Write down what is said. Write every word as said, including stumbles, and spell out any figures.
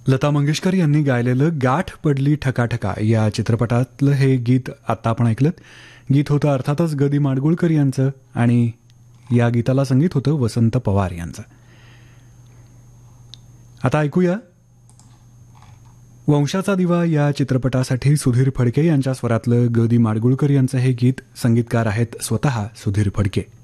लता मंगेशकर यांनी गायलेलं गाठ पडली ठकाठका या चित्रपटातलं हे गीत आत्ता आपण ऐकलं. गीत होतं अर्थातच ग दी माडगुळकर यांचं आणि या गीताला संगीत होतं वसंत पवार यांचं. आता ऐकूया वंशाचा दिवा या चित्रपटासाठी सुधीर फडके यांच्या स्वरातलं ग दी माडगुळकर यांचं हे गीत. संगीतकार आहेत स्वतः सुधीर फडके.